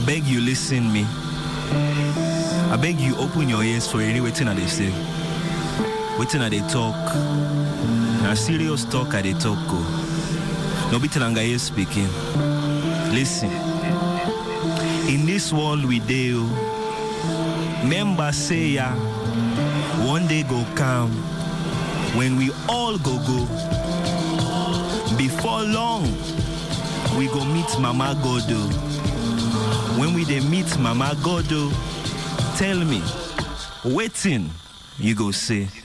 beg you listen me. I beg you open your ears for any waiting that they say. Waiting that they talk. Now serious talk at they talk go. No be Telangaye speaking. Listen. In this world we deal. Members say ya, one day go come when we all go. Before long, we go meet Mama Godo. When we dey meet Mama Godo, tell me, waiting you go say.